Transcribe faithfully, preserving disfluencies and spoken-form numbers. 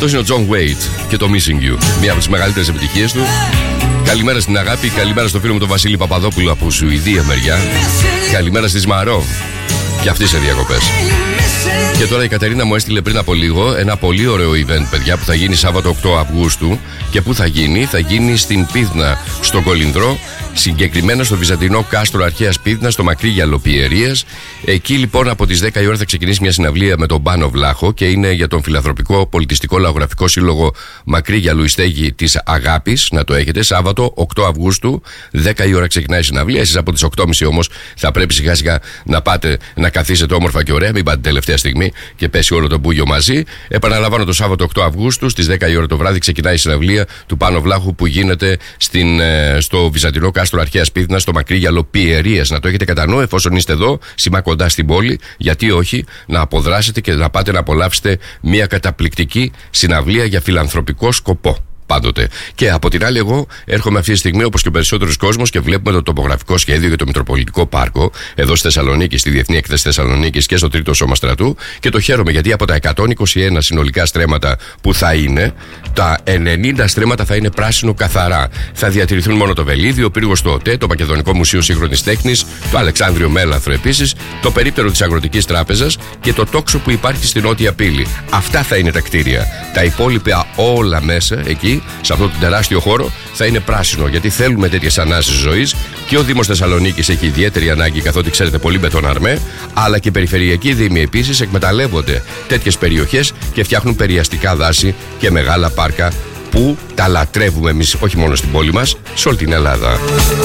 Αυτός είναι ο John Waite και το Missing You, μία από τις μεγαλύτερες επιτυχίες του. Καλημέρα στην αγάπη, καλημέρα στο φίλο μου τον Βασίλη Παπαδόπουλο από Σουηδία μεριά. Καλημέρα στη Σμαρό, και αυτή σε διακοπές. Και τώρα η Κατερίνα μου έστειλε πριν από λίγο ένα πολύ ωραίο event, παιδιά, που θα γίνει Σάββατο οκτώ Αυγούστου. Και πού θα γίνει? Θα γίνει στην Πύδνα, στο Κολυνδρό, συγκεκριμένα στο Βυζαντινό Κάστρο Αρχαίας Πύδνας, στο Μακρύγιαλο Πιερίας. Εκεί λοιπόν από τις δέκα η ώρα θα ξεκινήσει μια συναυλία με τον Πάνο Βλάχο και είναι για τον Φιλανθρωπικό Πολιτιστικό Λαογραφικό Σύλλογο Μακρύγιαλου η Στέγη της Αγάπης. Να το έχετε, Σάββατο οκτώ Αυγούστου, δέκα η ώρα ξεκινάει η συναυλία. Εσείς από τις οκτώ και μισή όμως θα πρέπει σιγά σιγά να πάτε να καθίσετε όμορφα και ωραία, μην πάτε τελευταία στιγμή και πέσει όλο το μπούγιο μαζί. Επαναλαμβάνω, το Σάββατο οκτώ Αυγούστου στις δέκα η ώρα το βράδυ ξεκινάει η συναυλία του Πάνο Βλάχου που γίνεται στην, στο Βυζαντινό Κάστρο Αρχαίας Πύδνας, στο Μακρύγιαλο Πιερίας. Να το έχετε κατά νου εφόσον είστε εδώ, σήμα κοντά στην πόλη, γιατί όχι να αποδράσετε και να πάτε να απολαύσετε μια καταπληκτική συναυλία για φιλανθρωπικό σκοπό. Πάντοτε. Και από την άλλη, εγώ έρχομαι αυτή τη στιγμή, όπως και ο περισσότερος κόσμος, και βλέπουμε το τοπογραφικό σχέδιο για το Μητροπολιτικό Πάρκο εδώ στη Θεσσαλονίκη, στη Διεθνή Έκθεση Θεσσαλονίκης και στο Τρίτο Σώμα Στρατού. Και το χαίρομαι γιατί από τα εκατόν είκοσι ένα συνολικά στρέμματα που θα είναι, τα ενενήντα στρέμματα θα είναι πράσινο καθαρά. Θα διατηρηθούν μόνο το βελίδι, ο πύργος του ΟΤΕ, το Μακεδονικό Μουσείο Σύγχρονης Τέχνης, το Αλεξάνδριο Μέλαθρο επίσης, το περίπτερο της Αγροτικής Τράπεζας και το τόξο που υπάρχει στην Νότια Πύλη. Αυτά θα είναι τα κτίρια. Τα υπόλοιπα όλα μέσα εκεί, σε αυτό το τεράστιο χώρο, θα είναι πράσινο, γιατί θέλουμε τέτοιες ανάσεις ζωής και ο Δήμος Θεσσαλονίκης έχει ιδιαίτερη ανάγκη, καθότι ξέρετε πολύ μπετοναρμέ, αλλά και οι περιφερειακοί δήμοι επίσης εκμεταλλεύονται τέτοιες περιοχές και φτιάχνουν περιαστικά δάση και μεγάλα πάρκα που τα λατρεύουμε εμείς όχι μόνο στην πόλη μας, σε όλη την Ελλάδα.